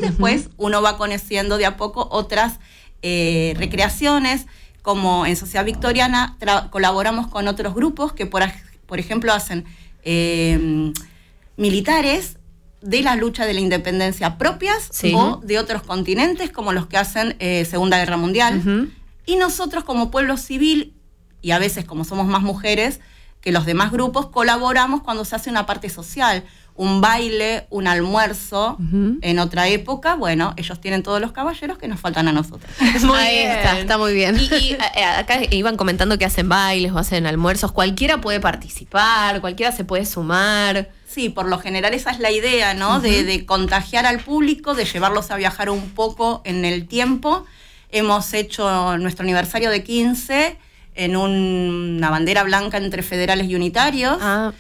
después uno va conociendo de a poco otras recreaciones, como en Sociedad Victoriana colaboramos con otros grupos que, por ejemplo, hacen militares de la lucha de la independencia propias o de otros continentes, como los que hacen Segunda Guerra Mundial. Y nosotros como pueblo civil, y a veces como somos más mujeres que los demás grupos, colaboramos cuando se hace una parte social, un baile, un almuerzo. En otra época, bueno, ellos tienen todos los caballeros que nos faltan a nosotros. Ahí está muy bien. Y acá iban comentando que hacen bailes o hacen almuerzos, cualquiera puede participar, cualquiera se puede sumar. Sí, por lo general esa es la idea, ¿no? De contagiar al público, de llevarlos a viajar un poco en el tiempo. Hemos hecho nuestro aniversario de 15 en una bandera blanca entre federales y unitarios,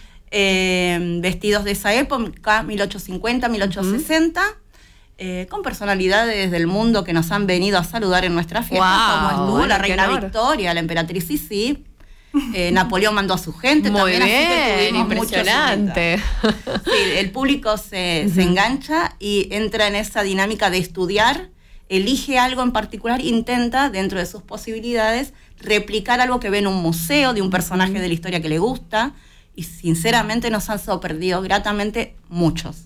vestidos de esa época, 1850, 1860, con personalidades del mundo que nos han venido a saludar en nuestra fiesta, como estuvo la reina Victoria, la emperatriz Sisi. Napoleón mandó a su gente. Muy también, bien, así que impresionante. Sí, el público se engancha y entra en esa dinámica de estudiar, elige algo en particular, intenta, dentro de sus posibilidades, replicar algo que ve en un museo de un personaje de la historia que le gusta, y sinceramente nos han sorprendido gratamente muchos.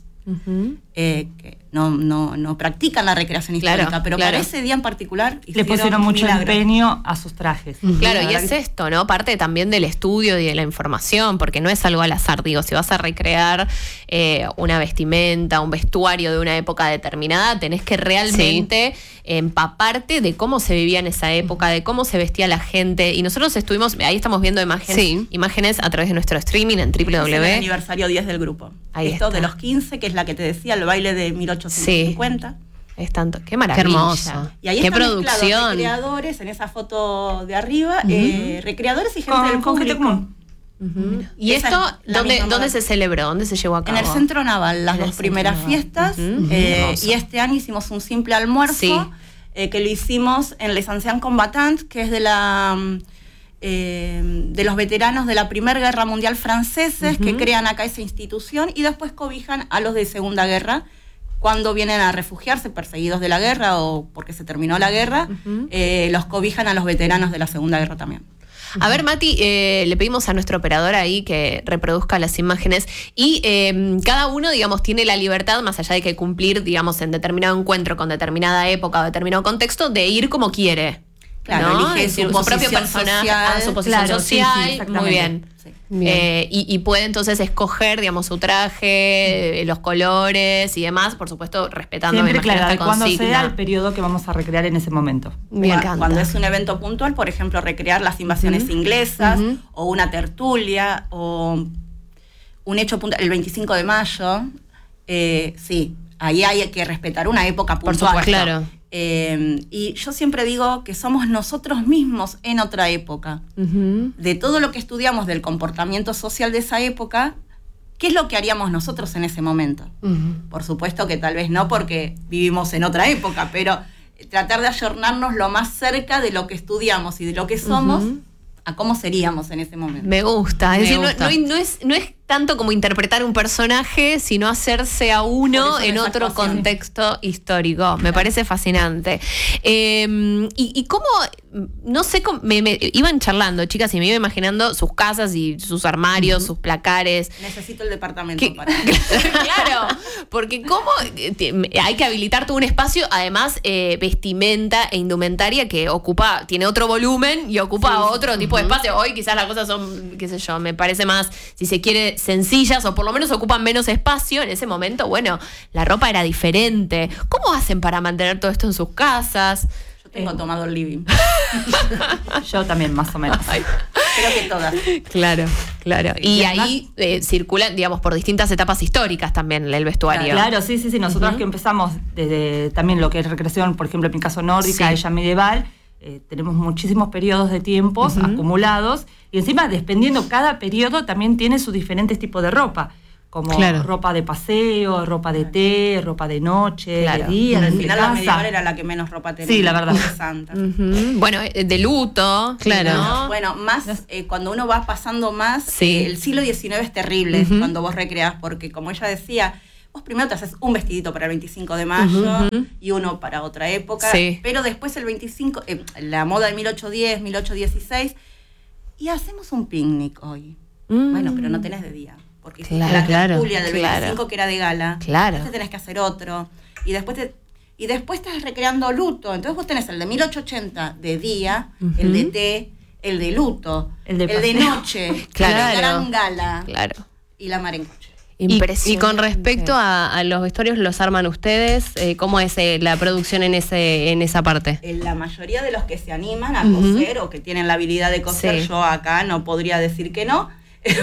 Que no practican la recreación histórica, pero para ese día en particular le pusieron mucho empeño a sus trajes. Claro, y es esto, ¿no? Parte también del estudio y de la información, porque no es algo al azar, digo, si vas a recrear una vestimenta, un vestuario de una época determinada, tenés que realmente empaparte de cómo se vivía en esa época, de cómo se vestía la gente, y nosotros ahí estamos viendo imágenes a través de nuestro streaming en www. Es el aniversario 10 del grupo. Esto de los 15, que es la que te decía, el baile de 1850. Es tanto, qué maravilla. Qué hermoso. Y ahí qué están producción. Recreadores, en esa foto de arriba, recreadores y gente del con gente público. ¿Y esto dónde se celebró? ¿Dónde se llevó a cabo? En el Centro Naval, las dos primeras fiestas. Y este año hicimos un simple almuerzo que lo hicimos en Les Anciens Combattants, que es de los veteranos de la Primera Guerra Mundial franceses, que crean acá esa institución y después cobijan a los de Segunda Guerra cuando vienen a refugiarse, perseguidos de la guerra o porque se terminó la guerra. Los cobijan a los veteranos de la Segunda Guerra también. A ver, Mati, le pedimos a nuestro operador ahí que reproduzca las imágenes y cada uno, digamos, tiene la libertad, más allá de que cumplir, digamos, en determinado encuentro con determinada época o determinado contexto, de ir como quiere. Claro, ¿no? elige su propio personaje, su posición social, muy bien. Y puede entonces escoger, digamos, su traje, los colores y demás, por supuesto, respetando siempre, esta cuando consigna. sea el periodo que vamos a recrear en ese momento. Cuando es un evento puntual, por ejemplo, recrear las invasiones inglesas, o una tertulia, o un hecho puntual, el 25 de mayo, ahí hay que respetar una época puntual. Por supuesto, claro. Y yo siempre digo que somos nosotros mismos en otra época. De todo lo que estudiamos del comportamiento social de esa época, ¿qué es lo que haríamos nosotros en ese momento? Por supuesto que tal vez no, porque vivimos en otra época, pero tratar de ayornarnos lo más cerca de lo que estudiamos y de lo que somos a cómo seríamos en ese momento. Me gusta. Es decir, no es tanto como interpretar un personaje, sino hacerse a uno en otro contexto histórico. Me parece fascinante. Y cómo, no sé, me iban charlando, chicas, y me iba imaginando sus casas y sus armarios, sus placares. Necesito el departamento para... Claro, porque cómo hay que habilitar todo un espacio, además vestimenta e indumentaria que tiene otro volumen y ocupa otro tipo de espacio. Hoy quizás las cosas son, qué sé yo, me parece más, si se quiere, sencillas o por lo menos ocupan menos espacio. En ese momento, bueno, la ropa era diferente. ¿Cómo hacen para mantener todo esto en sus casas? Yo tengo tomado el living. Yo también, más o menos. Creo que todas. Claro. Sí, y ahí circulan, digamos, por distintas etapas históricas también el vestuario. Claro, sí. Nosotros que empezamos desde también lo que es recreación, por ejemplo, en mi caso nórdica, ella medieval, tenemos muchísimos periodos de tiempos acumulados, y encima, dependiendo cada periodo, también tiene sus diferentes tipos de ropa, como ropa de paseo, ropa de té, ropa de noche, de día, al final la medieval era la que menos ropa tenía. Sí, la verdad. Santa. Bueno, de luto, ¿no? Bueno, más cuando uno va pasando más, el siglo XIX es terrible cuando vos recreás, porque como ella decía, vos primero te haces un vestidito para el 25 de mayo y uno para otra época, pero después el 25, la moda de 1810, 1816, y hacemos un picnic hoy. Bueno, pero no tenés de día, porque hiciste la tertulia del 25 que era de gala, después tenés que hacer otro, y después estás recreando luto, entonces vos tenés el de 1880 de día, el de té, el de luto, el de noche, la gran gala y la mar en coche. Y con respecto a los vestuarios, ¿los arman ustedes? ¿Cómo es la producción en esa parte? La mayoría de los que se animan a coser o que tienen la habilidad de coser, yo acá no podría decir que no.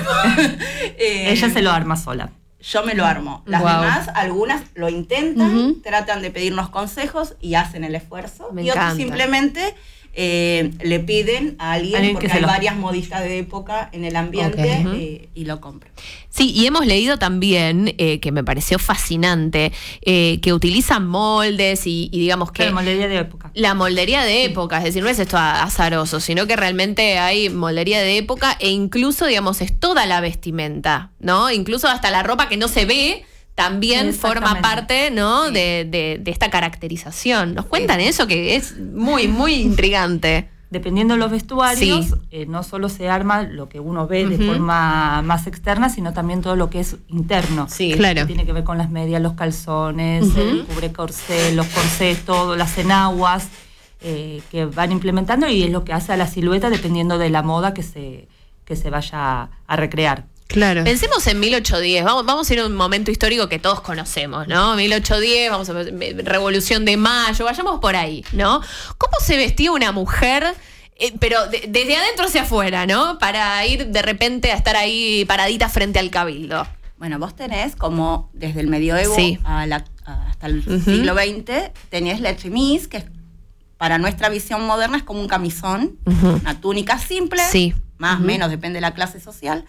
Ella se lo arma sola. Yo me lo armo. Las demás, algunas lo intentan, tratan de pedirnos consejos y hacen el esfuerzo. Y otros simplemente le piden a alguien porque hay varias modistas de época en el ambiente y lo compran. Sí, y hemos leído también, que me pareció fascinante, que utilizan moldes y digamos que... La moldería de época. La moldería de época, es decir, no es esto azaroso, sino que realmente hay moldería de época e incluso, digamos, es toda la vestimenta, ¿no? Incluso hasta la ropa que no se ve también forma parte, ¿no? de esta caracterización. ¿Nos cuentan eso? Que es muy, muy intrigante. Dependiendo de los vestuarios, no solo se arma lo que uno ve de forma más externa, sino también todo lo que es interno. Sí, claro. Que tiene que ver con las medias, los calzones, el cubre corsé, los corsés, todo, las enaguas que van implementando, y es lo que hace a la silueta dependiendo de la moda que se vaya a recrear. Claro. Pensemos en 1810, vamos a ir a un momento histórico que todos conocemos, ¿no? 1810, vamos a ver, Revolución de Mayo, vayamos por ahí, ¿no? ¿Cómo se vestía una mujer, pero desde adentro hacia afuera, ¿no? Para ir de repente a estar ahí paradita frente al cabildo. Bueno, vos tenés como desde el medioevo hasta el siglo XX, tenés la chemise, que para nuestra visión moderna es como un camisón, una túnica simple, más o menos, depende de la clase social.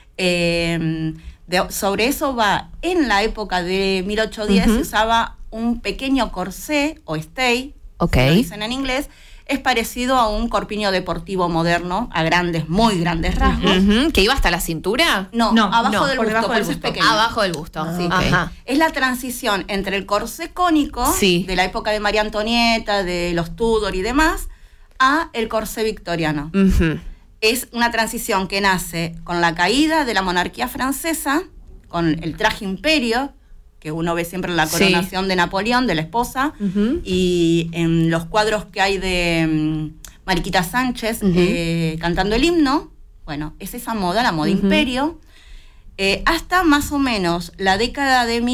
Sobre eso va, en la época de 1810 se usaba un pequeño corsé o stay, lo dicen en inglés, es parecido a un corpiño deportivo moderno, a muy grandes rasgos. ¿Que iba hasta la cintura? No, abajo del busto, por eso es pequeño. Abajo del busto. Sí. Es la transición entre el corsé cónico de la época de María Antonieta, de los Tudor y demás, a el corsé victoriano. Es una transición que nace con la caída de la monarquía francesa, con el traje imperio, que uno ve siempre en la coronación de Napoleón, de la esposa, y en los cuadros que hay de Mariquita Sánchez cantando el himno. Bueno, es esa moda, la moda imperio, hasta más o menos la década de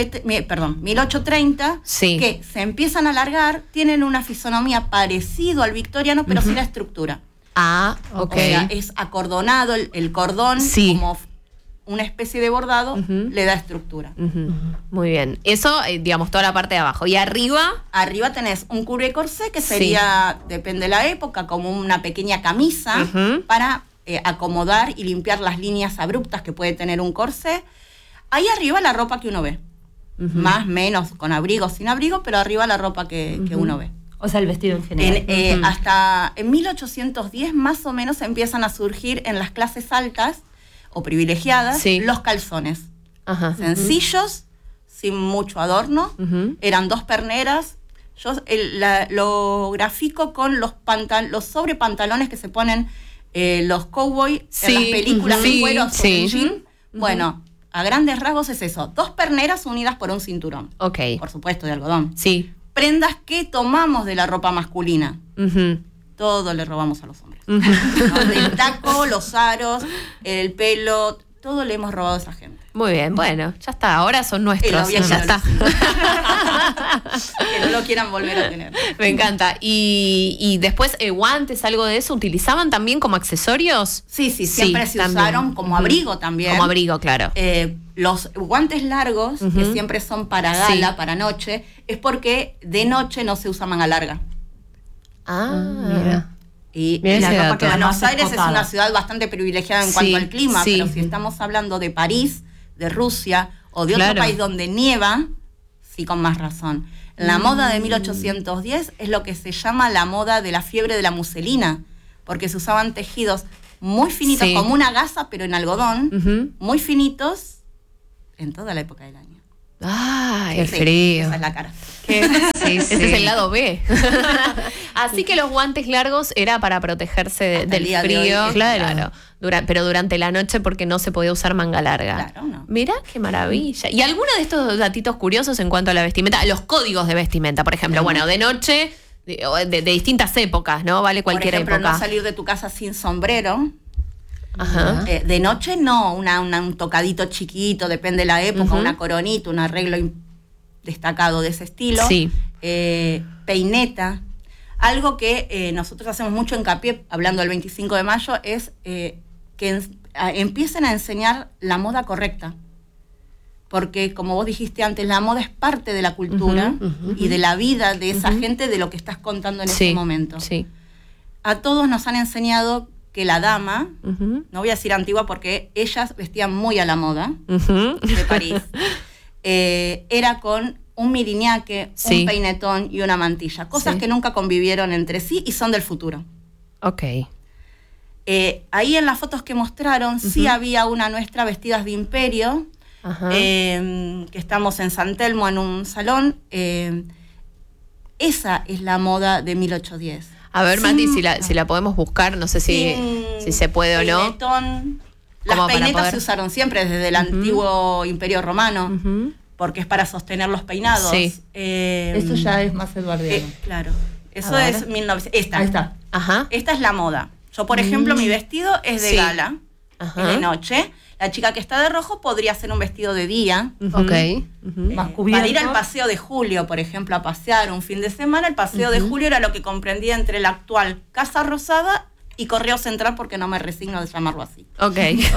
1830, que se empiezan a alargar, tienen una fisonomía parecido al victoriano, pero sin la estructura. O sea, es acordonado, el cordón como una especie de bordado, le da estructura. Muy bien. Eso, digamos, toda la parte de abajo. ¿Y arriba? Arriba tenés un cubre corsé, que sería, depende de la época, como una pequeña camisa para acomodar y limpiar las líneas abruptas que puede tener un corsé. Ahí arriba la ropa que uno ve. Más, menos, con abrigo, sin abrigo, pero arriba la ropa que uno ve. O sea, el vestido en general. Hasta en 1810 más o menos empiezan a surgir en las clases altas o privilegiadas los calzones. Sencillos, sin mucho adorno. Eran 2 perneras. Yo lo grafico con los sobrepantalones que se ponen los cowboys en las películas de cuero. Bueno, a grandes rasgos es eso. 2 perneras unidas por un cinturón. Por supuesto, de algodón. Prendas que tomamos de la ropa masculina. Todo le robamos a los hombres. ¿No? El taco, los aros, el pelo, todo le hemos robado a esa gente. Muy bien, bueno, ya está, ahora son nuestros. Ya está. Que no lo quieran volver a tener. Me encanta. Y después, guantes, algo de eso, ¿utilizaban también como accesorios? Sí, siempre se usaron como abrigo también. Como abrigo, claro. Los guantes largos, que siempre son para gala, para noche, es porque de noche no se usa manga larga. Mira. Y la ropa que Buenos Aires es una ciudad bastante privilegiada en cuanto al clima, pero si estamos hablando de París, de Rusia o de otro país donde nieva, sí, con más razón. La moda de 1810 es lo que se llama la moda de la fiebre de la muselina, porque se usaban tejidos muy finitos, como una gasa, pero en algodón, muy finitos, en toda la época del año. ¡Ay, Qué Sí, frío! esa es la cara. Sí, Ese es el lado B. Así que los guantes largos era para protegerse Hasta del el día de frío. hoy, claro. Pero durante la noche porque no se podía usar manga larga. Claro, no. Mirá qué maravilla. ¿Y alguno de estos datitos curiosos en cuanto a la vestimenta? Los códigos de vestimenta, por ejemplo. Bueno, de noche, de distintas épocas, ¿no? Vale cualquier Por ejemplo, época. no salir de tu casa sin sombrero. Ajá. De noche no, un tocadito chiquito, depende de la época, una coronita, un arreglo destacado de ese estilo. Sí. Peineta. Algo que nosotros hacemos mucho hincapié, hablando del 25 de mayo, es que empiecen a enseñar la moda correcta. Porque, como vos dijiste antes, la moda es parte de la cultura y de la vida de esa gente, de lo que estás contando en ese momento. Sí. A todos nos han enseñado que la dama, no voy a decir antigua porque ellas vestían muy a la moda de París, era con un miriñaque, un peinetón y una mantilla, cosas que nunca convivieron entre sí y son del futuro. Ok. Ahí en las fotos que mostraron sí había una nuestra vestidas de imperio, que estamos en San Telmo en un salón. Esa es la moda de 1810. A ver, Mati, si la podemos buscar, no sé si se puede o no. Peinetón. Las Como para peinetas poder- se usaron siempre desde el antiguo Imperio Romano, porque es para sostener los peinados. Sí. Eso ya es más eduardiano. Claro. Eso A ver. es 1900. Esta. Ahí está. Ajá. Esta es la moda. Yo, por ejemplo, mi vestido es de Sí. gala, Ajá. es de noche. La chica que está de rojo podría hacer un vestido de día. Ok. Más cubierto. Para ir al paseo de Julio, por ejemplo, a pasear un fin de semana, el paseo de Julio era lo que comprendía entre la actual Casa Rosada y Correo Central, porque no me resigno de llamarlo así. Ok.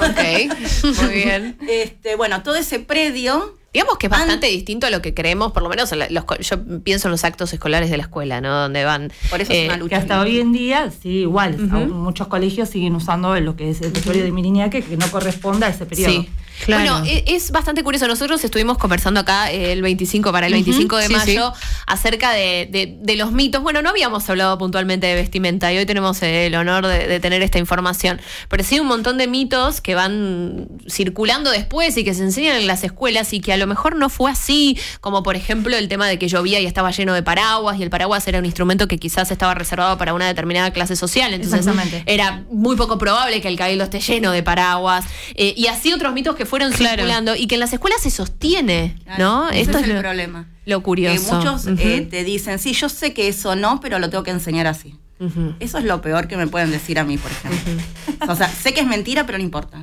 Muy bien. Bueno, todo ese predio. Digamos que es bastante distinto a lo que creemos, por lo menos yo pienso en los actos escolares de la escuela, ¿no? Donde van... Por eso es una lucha. Que hasta hoy en día, sí, igual, aún muchos colegios siguen usando lo que es el vestuario de miriñaque, que no corresponde a ese periodo. Sí. Claro. Bueno, es bastante curioso. Nosotros estuvimos conversando acá el 25 de Sí, mayo acerca de los mitos. Bueno, no habíamos hablado puntualmente de vestimenta y hoy tenemos el honor de tener esta información. Pero sí un montón de mitos que van circulando después y que se enseñan en las escuelas y que a lo mejor no fue así, como por ejemplo el tema de que llovía y estaba lleno de paraguas y el paraguas era un instrumento que quizás estaba reservado para una determinada clase social. Entonces Exactamente. era muy poco probable que el cabildo esté lleno de paraguas. Y así otros mitos que fueron circulando y que en las escuelas se sostiene, ¿no? Ese Esto es el lo, problema. lo curioso. Muchos te dicen, sí, yo sé que eso no, pero lo tengo que enseñar así. Eso es lo peor que me pueden decir a mí, por ejemplo. O sea, sé que es mentira, pero no importa.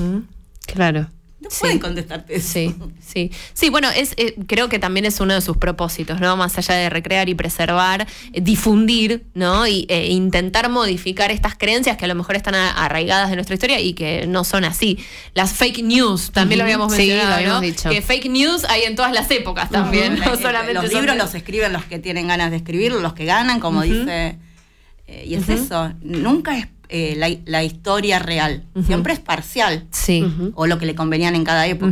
Claro. No pueden contestarte eso. Sí, bueno, creo que también es uno de sus propósitos, ¿no? Más allá de recrear y preservar, difundir, ¿no? E intentar modificar estas creencias que a lo mejor están arraigadas de nuestra historia y que no son así. Las fake news, también lo habíamos Sí, mencionado, lo habíamos ¿no? dicho. Que fake news hay en todas las épocas también, no solamente los son libros de- los escriben los que tienen ganas de escribirlo, los que ganan, como dice. Y es eso, nunca es la historia real, siempre es parcial, Sí. o lo que le convenían en cada época.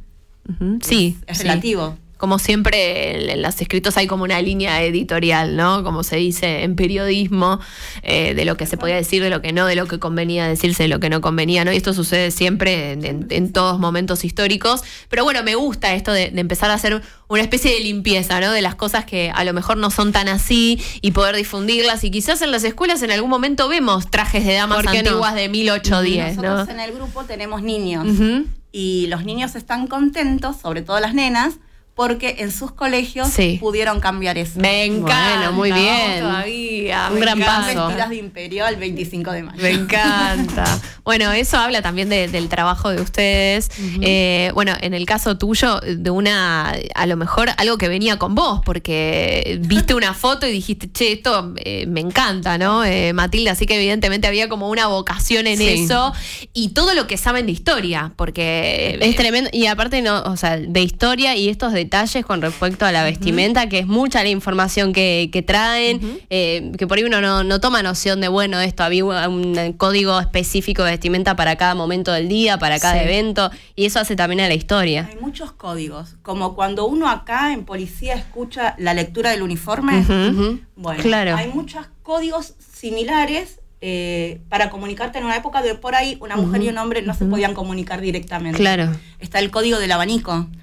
Sí. Es sí. relativo. Como siempre, en los escritos hay como una línea editorial, ¿no? Como se dice en periodismo, de lo que se podía decir, de lo que no, de lo que convenía decirse, de lo que no convenía, ¿no? Y esto sucede siempre en todos momentos históricos. Pero bueno, me gusta esto de empezar a hacer una especie de limpieza, ¿no? De las cosas que a lo mejor no son tan así y poder difundirlas. Y quizás en las escuelas en algún momento vemos trajes de damas ¿Por qué no? antiguas de 1810, Nosotros ¿no? en el grupo tenemos niños Ujú. y los niños están contentos, sobre todo las nenas, porque en sus colegios Sí. pudieron cambiar eso. Me encanta. Bueno, muy bien. Vamos todavía, Un me gran encanta. paso. Vestidas de imperio al 25 de mayo. Me encanta. Bueno, eso habla también del trabajo de ustedes. Bueno, en el caso tuyo, de a lo mejor algo que venía con vos, porque viste una foto y dijiste, che, esto me encanta, ¿no? Matilda, así que evidentemente había como una vocación en Sí. eso y todo lo que saben de historia, porque Es tremendo. Y aparte, no, o sea, de historia y estos detalles con respecto a la vestimenta, que es mucha la información que traen, que por ahí uno no toma noción de, bueno, esto había un código específico de vestimenta para cada momento del día, para cada Sí. evento, y eso hace también a la historia. Hay muchos códigos, como cuando uno acá en policía escucha la lectura del uniforme. Bueno, Claro. hay muchos códigos similares para comunicarte en una época de por ahí una mujer y un hombre no se podían comunicar directamente. Claro. Está el código del abanico.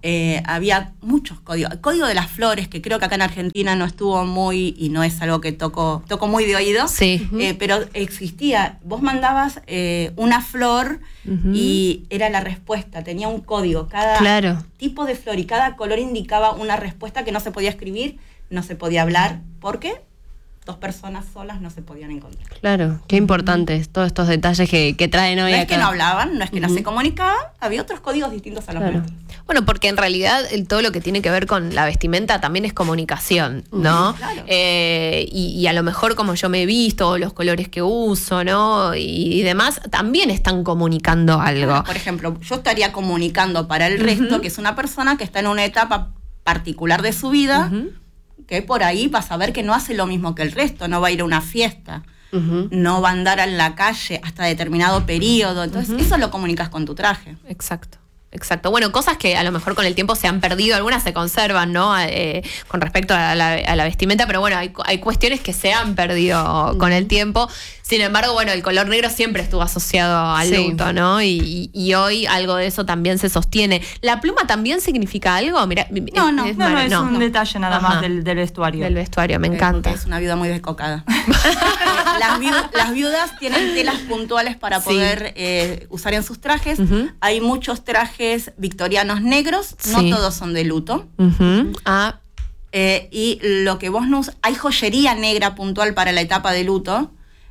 había muchos códigos. El código de las flores, que creo que acá en Argentina no estuvo muy, y no es algo que toco muy de oído, Sí. pero existía. Vos mandabas una flor y era la respuesta, tenía un código. Cada Claro. tipo de flor y cada color indicaba una respuesta que no se podía escribir, no se podía hablar. ¿Por qué? 2 personas solas no se podían encontrar. Claro, qué importantes todos estos detalles que traen hoy No es acá. que no hablaban, no es que no se comunicaban, había otros códigos distintos a los Claro. nuestros. Bueno, porque en realidad todo lo que tiene que ver con la vestimenta también es comunicación, ¿no? Claro. Y a lo mejor como yo me he visto, los colores que uso, ¿no? Y demás, también están comunicando algo. Por ejemplo, yo estaría comunicando para el resto que es una persona que está en una etapa particular de su vida, que por ahí vas a ver que no hace lo mismo que el resto, no va a ir a una fiesta, no va a andar en la calle hasta determinado periodo. Entonces, eso lo comunicas con tu traje. Exacto. Exacto. Bueno, cosas que a lo mejor con el tiempo se han perdido, algunas se conservan, ¿no? Con respecto a la vestimenta, pero bueno, hay cuestiones que se han perdido con el tiempo. Sin embargo, bueno, el color negro siempre estuvo asociado al Sí. luto, ¿no? Y hoy algo de eso también se sostiene. ¿La pluma también significa algo? Mira, No, no, Es un detalle nada Ajá. más del vestuario. Del vestuario, me encanta. Porque es una viuda muy descocada. Las viudas tienen telas puntuales para Sí. poder usar en sus trajes. Hay muchos trajes victorianos negros, no Sí. todos son de luto. Ujú. Ah, Y lo que vos no usas, hay joyería negra puntual para la etapa de luto.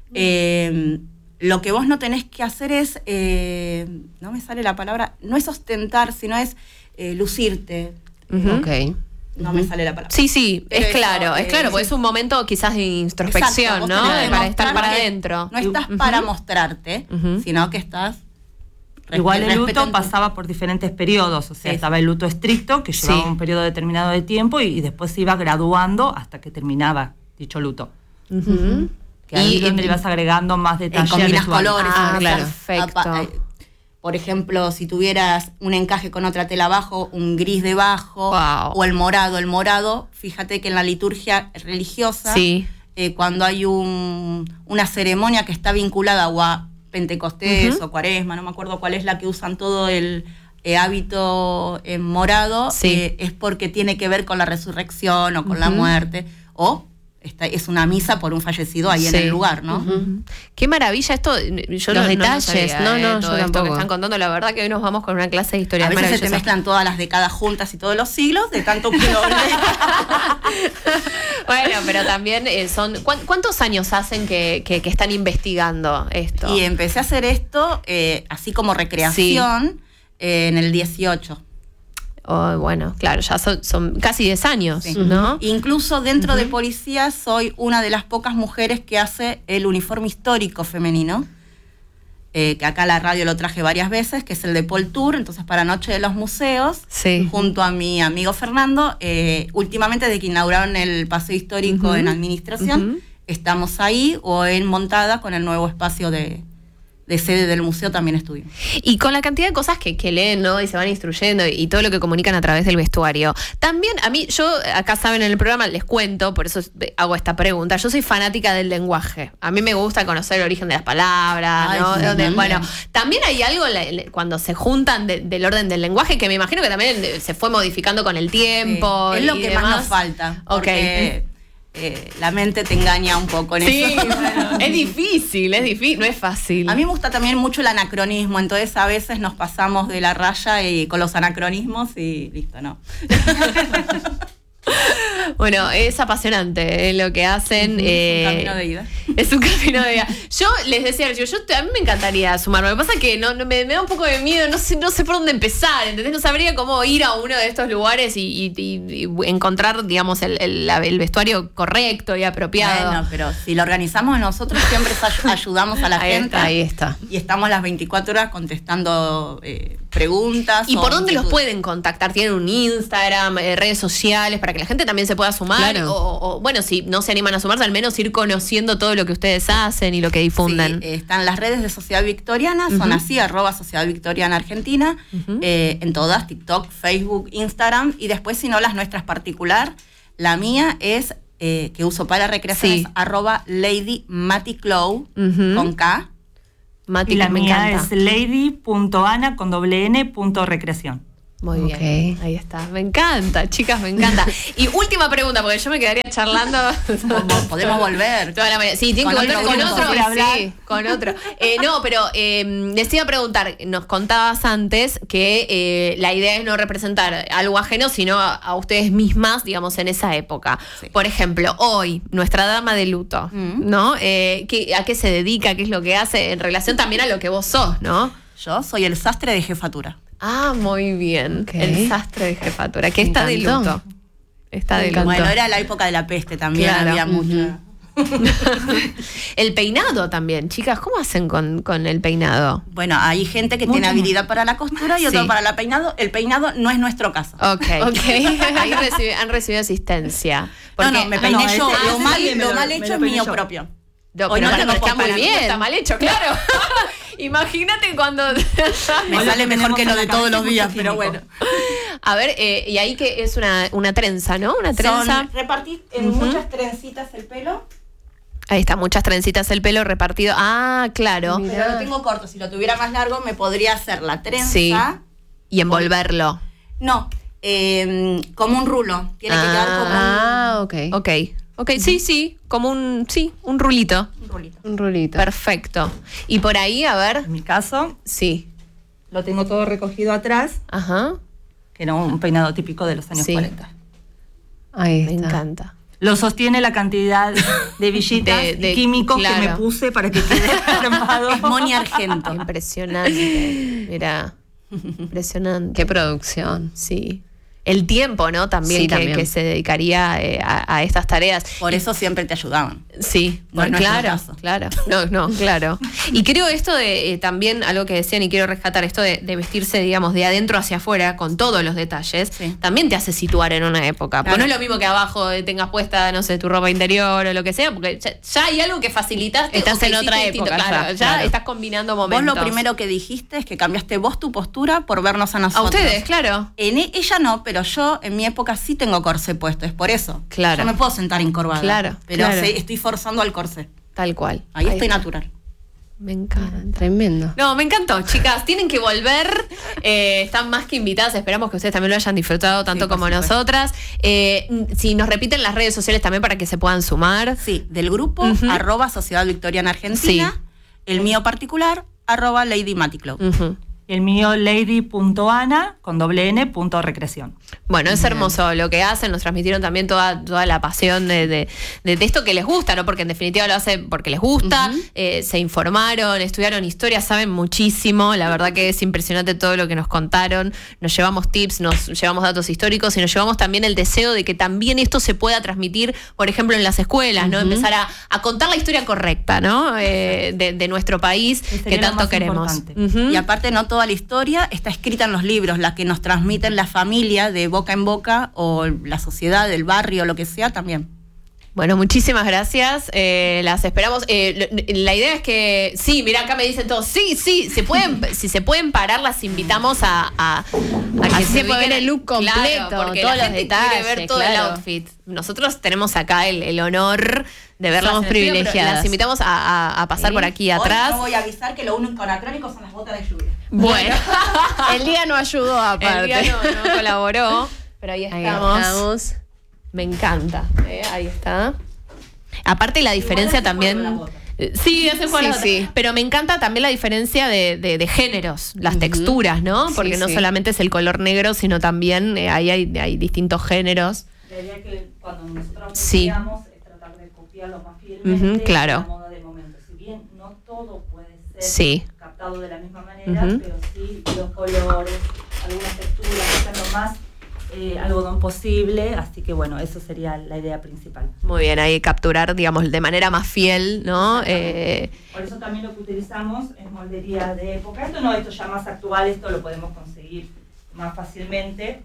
Lo que vos no tenés que hacer es, no me sale la palabra, no es ostentar, sino es lucirte. Ok. No me sale la palabra. sí, Pero es claro, eso, porque sí. es un momento quizás de introspección, Exacto, vos ¿no? tenés que Para estar mostrar para que adentro. No estás para mostrarte, sino que estás... Igual el luto respetando. pasaba por diferentes periodos, o sea, Sí. estaba el luto estricto, que llevaba Sí. un periodo determinado de tiempo, y después se iba graduando hasta que terminaba dicho luto. Que ahí Y- es donde le vas agregando más detalles. combinas vestuario. colores. Ah, agregas perfecto. Por ejemplo, si tuvieras un encaje con otra tela abajo, un gris debajo, Wow. o el morado, fíjate que en la liturgia religiosa, Sí. Cuando hay una ceremonia que está vinculada o a Pentecostés o Cuaresma, no me acuerdo cuál es la que usan todo el hábito en morado, Sí. es porque tiene que ver con la resurrección o con la muerte, o es una misa por un fallecido ahí en Sí. el lugar, ¿no? Qué maravilla esto. Yo Los no detalles, sabía, no, todo yo esto que tampoco. están contando. La verdad que hoy nos vamos con una clase de historia. A Es veces se te maravilloso. mezclan todas las décadas juntas y todos los siglos, de tanto que lo Bueno, pero también son... ¿Cuántos años hacen que están investigando esto? Y empecé a hacer esto, así como recreación, en el 18. Oh, bueno, claro, ya son casi 10 años, Sí. ¿no? Incluso dentro de policía soy una de las pocas mujeres que hace el uniforme histórico femenino, que acá a la radio lo traje varias veces, que es el de Paul Tour. Entonces, para Noche de los Museos, Sí. junto a mi amigo Fernando, últimamente desde que inauguraron el paseo histórico en administración, estamos ahí, o en Montada con el nuevo espacio de sede del museo también estuvimos. Y con la cantidad de cosas que leen, ¿no? Y se van instruyendo y todo lo que comunican a través del vestuario. También, a mí, yo, acá saben en el programa, les cuento, por eso hago esta pregunta. Yo soy fanática del lenguaje. A mí me gusta conocer el origen de las palabras, Ay, ¿no? sí, Bueno, también. también hay algo cuando se juntan del orden del lenguaje que me imagino que también se fue modificando con el tiempo. Sí, es lo y que demás. más nos falta. Ok. Porque la mente te engaña un poco en Sí, eso. es difícil, no es fácil. A mí me gusta también mucho el anacronismo, entonces a veces nos pasamos de la raya y con los anacronismos y listo, ¿no? Bueno, es apasionante lo que hacen. Es un camino de ida. Es un camino de vida. Yo les decía, a mí me encantaría sumarme. Lo que pasa es que me da un poco de miedo, no sé por dónde empezar, ¿entendés? No sabría cómo ir a uno de estos lugares y encontrar, digamos, el vestuario correcto y apropiado. Bueno, pero si lo organizamos nosotros, siempre ayudamos a la gente. Ahí está. Y estamos las 24 horas contestando preguntas. ¿Y o por dónde los inquietudes. pueden contactar? ¿Tienen un Instagram, redes sociales, para que la gente también se pueda sumar? Claro. O, bueno, si no se animan a sumarse, al menos ir conociendo todo lo que ustedes hacen y lo que difunden. Sí, están las redes de Sociedad Victoriana, son así, @Sociedad Victoriana Argentina, en todas, TikTok, Facebook, Instagram, y después, si no, las nuestras particular. La mía es, que uso para recreación, Sí. es @Lady Mati Clow, con K. Mati, Y la me mía encanta. es lady.ana con doble n punto recreación. Muy Ok. bien, ahí está. Me encanta, chicas, me encanta. Y última pregunta, porque yo me quedaría charlando. Podemos volver. Toda la mañana. Sí, tienen que Con volver otro con grupo. otro. Por hablar. Sí, con otro. No, pero les iba a preguntar, nos contabas antes que la idea es no representar algo ajeno, sino a ustedes mismas, digamos, en esa época. Sí. Por ejemplo, hoy, nuestra dama de luto, ¿no? ¿A qué se dedica? ¿Qué es lo que hace? En relación también a lo que vos sos, ¿no? Yo soy el sastre de jefatura. Ah, muy bien. Ok. El sastre de jefatura, que Me está de encantó. luto. Está de luto. Bueno, era la época de la peste también, Claro. había mucha. El peinado también, chicas, ¿cómo hacen con el peinado? Bueno, hay gente que tiene habilidad para la costura y otro Sí. para el peinado. El peinado no es nuestro caso. Ok. Ahí han recibido asistencia. No, me peiné no, yo. ese- Lo ese mal, sí me lo lo- mal me hecho lo es peiné mío yo. propio. No, Hoy pero no tengo está muy para mí, bien. Está mal hecho, claro. Imagínate cuando. Me Hoy sale lo mejor tenemos que en lo la de todos cabeza los y días, mucho pero químico. bueno. A ver, y ahí que es una trenza, ¿no? Una trenza. Repartí en muchas trencitas el pelo, Ahí está, muchas trencitas el pelo repartido. Ah, claro. pero lo tengo corto. Si lo tuviera más largo, me podría hacer la trenza. Sí. Y envolverlo. No, como un rulo. Tiene que quedar como Ah, ok. Ok, sí, como un rulito. un rulito. Un rulito. Perfecto. Y por ahí, a ver, En mi caso, sí. lo tengo todo recogido atrás, Ajá. que era un peinado típico de los años Sí. 40. Ahí Me está. encanta. Lo sostiene la cantidad de villitas De y químicos que claro. me puse para que quede armado. Es Moni Argento. Impresionante. Mira. Impresionante. Qué producción. Sí. El tiempo, ¿no? También, Sí, que, también. que se dedicaría a estas tareas. Por eso siempre te ayudaban. Sí, No es nuestro claro, caso. claro. No, claro. Y creo esto de también algo que decían y quiero rescatar, esto de vestirse, digamos, de adentro hacia afuera con todos los detalles, Sí. también te hace situar en una época. Porque Claro. no es lo mismo que abajo tengas puesta, no sé, tu ropa interior o lo que sea, porque ya hay algo que facilitaste. Estás o que en otra hiciste distinto. época Claro, ya, ya claro. estás combinando Vos momentos. lo primero que dijiste es que cambiaste vos tu postura por vernos a A nosotros. ustedes, claro. Ella no, pero yo en mi época sí tengo corsé puesto, es por eso. Claro. Yo me puedo sentar encorvada. Claro, Pero claro. estoy forzando al corsé. Tal cual. Ahí estoy está. natural. Me encanta. Tremendo. No, me encantó, chicas. Tienen que volver. Están más que invitadas. Esperamos que ustedes también lo hayan disfrutado tanto Sí, por como supuesto. nosotras. Si nos repiten las redes sociales también para que se puedan sumar. Sí, del grupo, @Sociedad Victoriana Argentina. Sí. El mío particular, @Lady Maticlow. Ujú. El mío, lady.ana, con @recreación. Bueno, es hermoso lo que hacen, nos transmitieron también toda la pasión de esto que les gusta, ¿no? Porque en definitiva lo hacen porque les gusta, se informaron, estudiaron historia, saben muchísimo, la verdad que es impresionante todo lo que nos contaron, nos llevamos tips, nos llevamos datos históricos y nos llevamos también el deseo de que también esto se pueda transmitir, por ejemplo, en las escuelas, ¿no? Empezar a contar la historia correcta, ¿no? De nuestro país Que sería que lo tanto más queremos. importante. Ujú. Y aparte no toda la historia está escrita en los libros, la que nos transmiten la familia de boca en boca o la sociedad, el barrio, lo que sea también. Bueno, muchísimas gracias. Las esperamos. La idea es que, sí, mira, acá me dicen todos, sí, si se pueden parar, las invitamos a que Así se puede ubiquen. ver el look completo, Claro, porque todos la los gente quiere detalles, ver todo el claro. outfit. Nosotros tenemos acá el honor de verlas. Somos en el estudio, pero privilegiadas. las invitamos a pasar Sí. por aquí Hoy atrás. yo voy a avisar que lo único anacrónico son las botas de lluvia. Bueno, el día no ayudó aparte. El día no colaboró, pero ahí Ahí estamos. estamos. Me encanta. Ahí está. Aparte la diferencia Igual hace juego la también. bota. Sí, hace juego la Sí, bota. sí. Pero me encanta también la diferencia de géneros, las texturas, ¿no? Sí, Porque no sí. solamente es el color negro, sino también ahí hay distintos géneros. La idea que cuando nosotros Sí. copiamos es tratar de copiarlo más fielmente Ujú, claro. la moda del momento. Si bien no todo puede ser Sí. captado de la misma manera, Ujú. pero sí los colores, algunas texturas, que sean lo más algodón posible. Así que bueno, eso sería la idea principal. Muy bien, ahí capturar, digamos, de manera más fiel, ¿no? Por eso también lo que utilizamos es moldería de época. Esto no, esto ya más actual, esto lo podemos conseguir más fácilmente.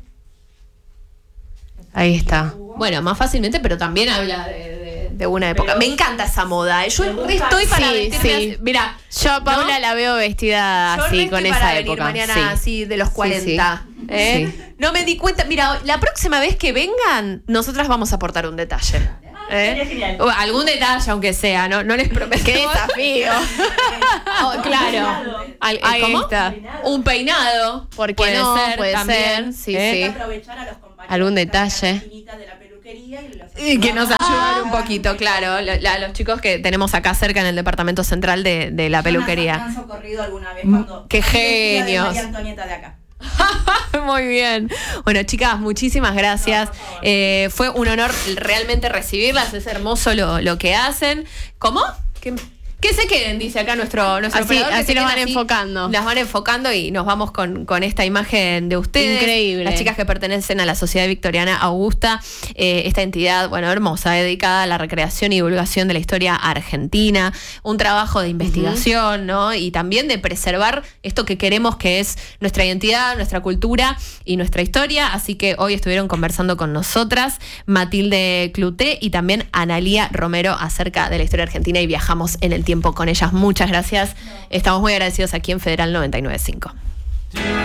Ahí está. Bueno, más fácilmente, pero también habla de una época. Pero- me encanta esa moda. Yo Me gusta. estoy para Sí, vestirme sí. así. Mira, Yo a Paula ¿no? la veo vestida Yo así, re con estoy esa para venir época. mañana sí. así de los 40. ¿eh? Sí. No me di cuenta. Mira, la próxima vez que vengan, nosotras vamos a aportar un detalle. ¿Eh? Genial. Algún detalle, aunque sea, no les prometo. ¡Qué desafío! Claro. Ahí ¿Cómo? está. Un peinado. ¿Por qué puede no? ser Puede también. ser, sí, ¿Eh? sí. Aprovechar a los compañeros Algún que están en detalle. la maquinita de la peluquería Y que nos ayudan un poquito, claro. Los chicos que tenemos acá cerca en el departamento central de la peluquería. Han socorrido alguna vez cuando ¡Qué fui vestida de genios! María Antonieta de acá. Muy bien. Bueno, chicas, muchísimas gracias. Fue un honor realmente recibirlas. Es hermoso lo que hacen. ¿Cómo? Que se queden, dice acá nuestro Así operador, que se nos queden van enfocando. Las van enfocando y nos vamos con esta imagen de ustedes. Increíble. Las chicas que pertenecen a la Sociedad Victoriana Augusta, esta entidad, bueno, hermosa, dedicada a la recreación y divulgación de la historia argentina, un trabajo de investigación, ¿no? Y también de preservar esto que queremos, que es nuestra identidad, nuestra cultura y nuestra historia. Así que hoy estuvieron conversando con nosotras Matilde Cluté y también Analía Romero acerca de la historia argentina, y viajamos en el tiempo con ellas. Muchas gracias. Estamos muy agradecidos aquí en Federal 99.5.